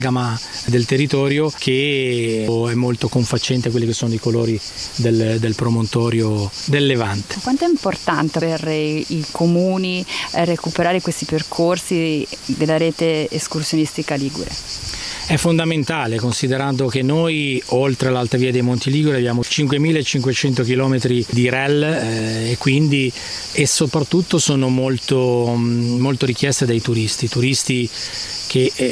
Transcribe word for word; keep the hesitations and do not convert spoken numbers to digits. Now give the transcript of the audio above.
gamma del territorio, che è molto confacente a quelli che sono i colori del, del promontorio del Levante. Quanto è importante per i comuni recuperare questi percorsi della rete escursionistica ligure? È fondamentale, considerando che noi oltre l'Alta Via dei Monti Liguri abbiamo cinquemilacinquecento chilometri di R E L eh, e quindi e soprattutto sono molto, molto richieste dai turisti, turisti che eh,